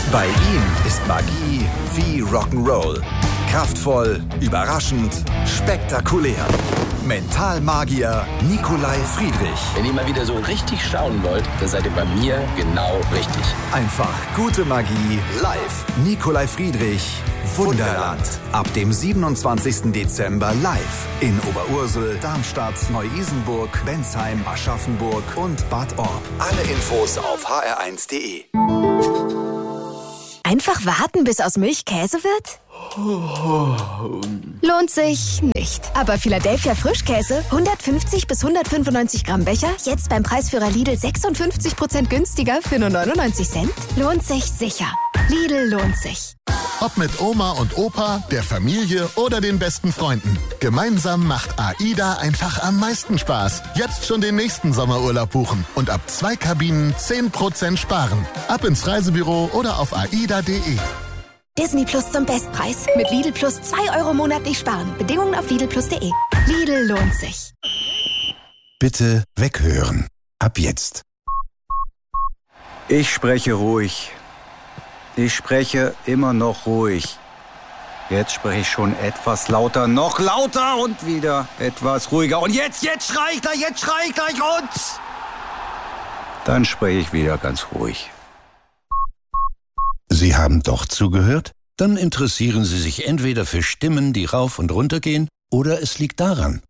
Bei ihm ist Magie wie Rock'n'Roll. Kraftvoll, überraschend, spektakulär. Mentalmagier Nikolai Friedrich. Wenn ihr mal wieder so richtig staunen wollt, dann seid ihr bei mir genau richtig. Einfach gute Magie live. Nikolai Friedrich, Wunderland. Ab dem 27. Dezember live in Oberursel, Darmstadt, Neu-Isenburg, Bensheim, Aschaffenburg und Bad Orb. Alle Infos auf hr1.de. Einfach warten, bis aus Milch Käse wird? Lohnt sich nicht. Aber Philadelphia Frischkäse, 150 bis 195 Gramm Becher, jetzt beim Preisführer Lidl 56% günstiger für nur 99 Cent? Lohnt sich sicher. Lidl lohnt sich. Ob mit Oma und Opa, der Familie oder den besten Freunden. Gemeinsam macht AIDA einfach am meisten Spaß. Jetzt schon den nächsten Sommerurlaub buchen und ab 2 Kabinen 10% sparen. Ab ins Reisebüro oder auf aida.de. Disney Plus zum Bestpreis. Mit Lidl Plus 2 € monatlich sparen. Bedingungen auf lidlplus.de. Lidl lohnt sich. Bitte weghören. Ab jetzt. Ich spreche ruhig. Ich spreche immer noch ruhig. Jetzt spreche ich schon etwas lauter, noch lauter und wieder etwas ruhiger. Und jetzt schrei ich gleich und... Dann spreche ich wieder ganz ruhig. Sie haben doch zugehört? Dann interessieren Sie sich entweder für Stimmen, die rauf und runter gehen, oder es liegt daran.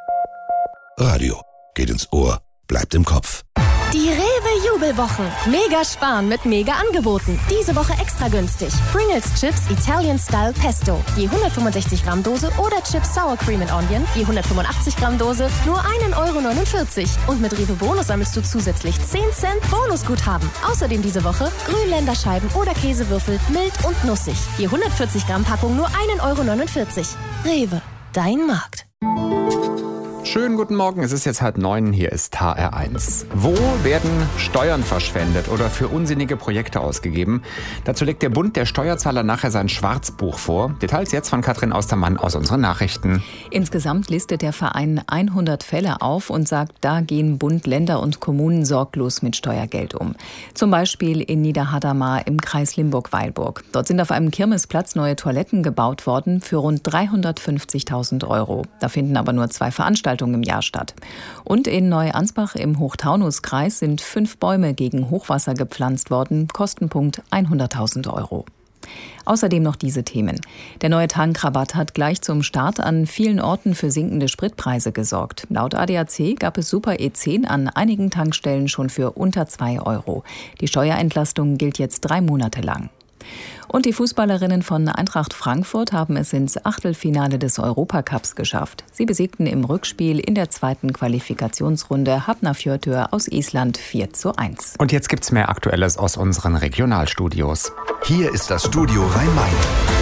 Radio geht ins Ohr, bleibt im Kopf. Die Rewe-Jubelwochen. Mega sparen mit mega Angeboten. Diese Woche extra günstig. Pringles Chips Italian Style Pesto. Je 165 Gramm Dose oder Chips Sour Cream and Onion. Je 185 Gramm Dose. Nur 1,49 €. Und mit Rewe Bonus sammelst du zusätzlich 10 Cent Bonusguthaben. Außerdem diese Woche Grünländerscheiben oder Käsewürfel mild und nussig. Je 140 Gramm Packung nur 1,49 €. Rewe, dein Markt. Schönen guten Morgen, es ist jetzt 8:30, hier ist HR1. Wo werden Steuern verschwendet oder für unsinnige Projekte ausgegeben? Dazu legt der Bund der Steuerzahler nachher sein Schwarzbuch vor. Details jetzt von Katrin Austermann aus unseren Nachrichten. Insgesamt listet der Verein 100 Fälle auf und sagt, da gehen Bund, Länder und Kommunen sorglos mit Steuergeld um. Zum Beispiel in Niederhadamar im Kreis Limburg-Weilburg. Dort sind auf einem Kirmesplatz neue Toiletten gebaut worden für rund 350.000 €. Da finden aber nur 2 Veranstaltungen im Jahr statt. Und in Neuansbach im Hochtaunuskreis sind 5 Bäume gegen Hochwasser gepflanzt worden, Kostenpunkt 100.000 €. Außerdem noch diese Themen. Der neue Tankrabatt hat gleich zum Start an vielen Orten für sinkende Spritpreise gesorgt. Laut ADAC gab es Super E10 an einigen Tankstellen schon für unter 2 €. Die Steuerentlastung gilt jetzt 3 Monate lang. Und die Fußballerinnen von Eintracht Frankfurt haben es ins Achtelfinale des Europacups geschafft. Sie besiegten im Rückspiel in der 2. Qualifikationsrunde Hafnarfjörður aus Island 4:1. Und jetzt gibt's mehr Aktuelles aus unseren Regionalstudios. Hier ist das Studio Rhein-Main.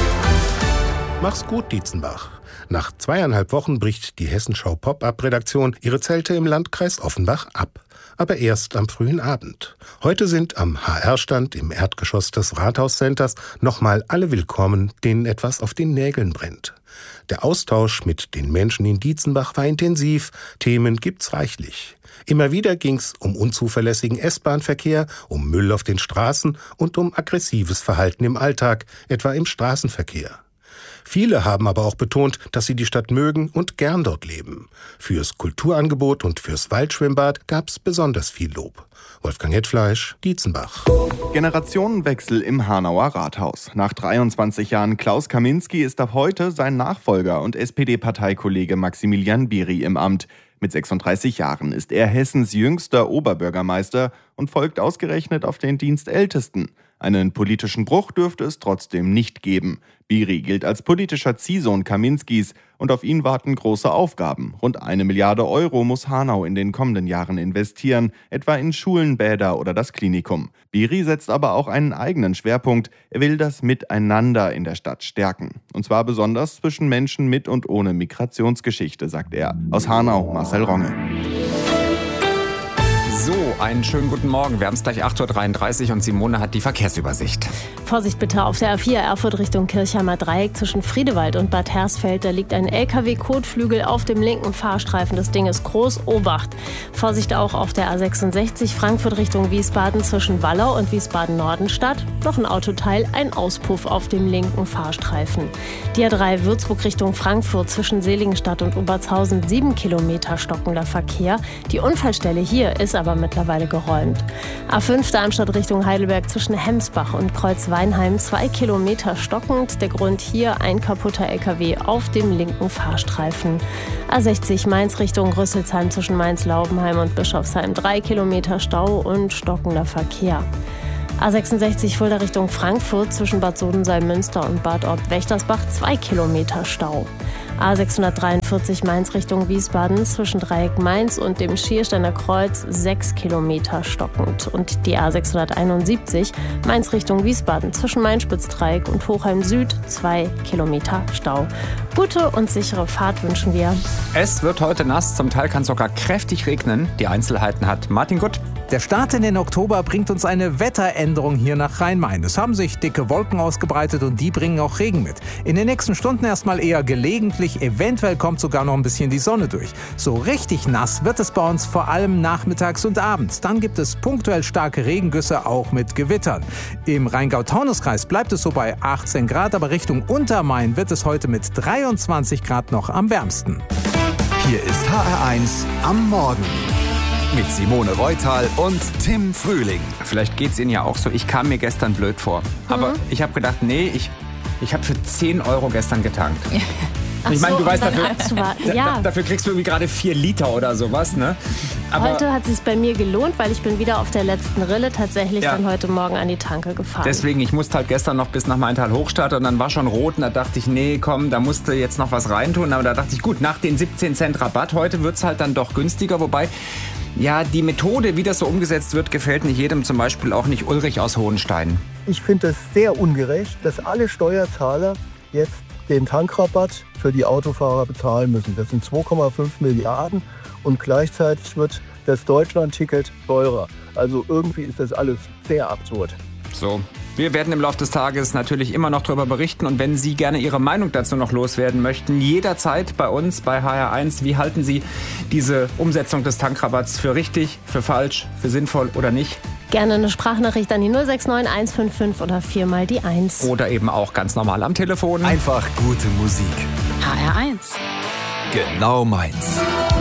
Mach's gut, Dietzenbach. Nach 2,5 Wochen bricht die Hessenschau Pop-Up-Redaktion ihre Zelte im Landkreis Offenbach ab. Aber erst am frühen Abend. Heute sind am HR-Stand im Erdgeschoss des Rathauscenters nochmal alle willkommen, denen etwas auf den Nägeln brennt. Der Austausch mit den Menschen in Dietzenbach war intensiv, Themen gibt's reichlich. Immer wieder ging's um unzuverlässigen S-Bahn-Verkehr, um Müll auf den Straßen und um aggressives Verhalten im Alltag, etwa im Straßenverkehr. Viele haben aber auch betont, dass sie die Stadt mögen und gern dort leben. Fürs Kulturangebot und fürs Waldschwimmbad gab's besonders viel Lob. Wolfgang Hetfleisch, Dietzenbach. Generationenwechsel im Hanauer Rathaus. Nach 23 Jahren Klaus Kaminski ist ab heute sein Nachfolger und SPD-Parteikollege Maximilian Biri im Amt. Mit 36 Jahren ist er Hessens jüngster Oberbürgermeister und folgt ausgerechnet auf den Dienstältesten. Einen politischen Bruch dürfte es trotzdem nicht geben. Biri gilt als politischer Ziehsohn Kaminskis und auf ihn warten große Aufgaben. Rund 1 Milliarde € muss Hanau in den kommenden Jahren investieren, etwa in Schulen, Bäder oder das Klinikum. Biri setzt aber auch einen eigenen Schwerpunkt. Er will das Miteinander in der Stadt stärken. Und zwar besonders zwischen Menschen mit und ohne Migrationsgeschichte, sagt er. Aus Hanau, Marcel Ronge. So, einen schönen guten Morgen. Wir haben es gleich 8.33 Uhr und Simone hat die Verkehrsübersicht. Vorsicht bitte auf der A4 Erfurt Richtung Kirchheimer Dreieck zwischen Friedewald und Bad Hersfeld. Da liegt ein LKW-Kotflügel auf dem linken Fahrstreifen. Das Ding ist groß. Obacht. Vorsicht auch auf der A66 Frankfurt Richtung Wiesbaden zwischen Wallau und Wiesbaden-Nordenstadt. Noch ein Autoteil, ein Auspuff auf dem linken Fahrstreifen. Die A3 Würzburg Richtung Frankfurt zwischen Seligenstadt und Obertshausen 7 Kilometer stockender Verkehr. Die Unfallstelle hier ist aber mittlerweile geräumt. A5 Darmstadt Richtung Heidelberg zwischen Hemsbach und Kreuzweinheim 2 Kilometer stockend. Der Grund hier ein kaputter LKW auf dem linken Fahrstreifen. A60 Mainz Richtung Rüsselsheim zwischen Mainz-Laubenheim und Bischofsheim 3 Kilometer Stau und stockender Verkehr. A66 Fulda Richtung Frankfurt zwischen Bad Sodensalm-Münster und Bad Orb-Wächtersbach 2 Kilometer Stau. A643 Mainz Richtung Wiesbaden zwischen Dreieck Mainz und dem Schiersteiner Kreuz 6 Kilometer stockend. Und die A671 Mainz Richtung Wiesbaden zwischen Main-Spitz-Dreieck und Hochheim Süd 2 Kilometer Stau. Gute und sichere Fahrt wünschen wir. Es wird heute nass, zum Teil kann es sogar kräftig regnen. Die Einzelheiten hat Martin Gutt. Der Start in den Oktober bringt uns eine Wetteränderung hier nach Rhein-Main. Es haben sich dicke Wolken ausgebreitet und die bringen auch Regen mit. In den nächsten Stunden erstmal eher gelegentlich, eventuell kommt sogar noch ein bisschen die Sonne durch. So richtig nass wird es bei uns vor allem nachmittags und abends. Dann gibt es punktuell starke Regengüsse, auch mit Gewittern. Im Rheingau-Taunus-Kreis bleibt es so bei 18 Grad, aber Richtung Untermain wird es heute mit 23 Grad noch am wärmsten. Hier ist HR1 am Morgen. Mit Simone Reutal und Tim Frühling. Vielleicht geht's Ihnen ja auch so. Ich kam mir gestern blöd vor. Aber ich habe gedacht, nee, ich habe für 10 € gestern getankt. Ich meine, du weißt, dafür kriegst du irgendwie gerade 4 Liter oder sowas, ne? Aber heute hat es sich bei mir gelohnt, weil ich bin wieder auf der letzten Rille tatsächlich dann heute Morgen an die Tanke gefahren. Deswegen, ich musste halt gestern noch bis nach Maintal-Hochstadt und dann war schon rot und da dachte ich, nee, komm, da musst du jetzt noch was reintun. Aber da dachte ich, gut, nach den 17 Cent Rabatt heute wird's halt dann doch günstiger, wobei ja, die Methode, wie das so umgesetzt wird, gefällt nicht jedem, zum Beispiel auch nicht Ulrich aus Hohenstein. Ich finde es sehr ungerecht, dass alle Steuerzahler jetzt den Tankrabatt für die Autofahrer bezahlen müssen. Das sind 2,5 Milliarden und gleichzeitig wird das Deutschland-Ticket teurer. Also irgendwie ist das alles sehr absurd. So, wir werden im Laufe des Tages natürlich immer noch darüber berichten und wenn Sie gerne Ihre Meinung dazu noch loswerden möchten, jederzeit bei uns bei HR1. Wie halten Sie diese Umsetzung des Tankrabatts für richtig, für falsch, für sinnvoll oder nicht? Gerne eine Sprachnachricht an die 069 155 oder 4 mal die 1. Oder eben auch ganz normal am Telefon. Einfach gute Musik. HR1. Genau meins.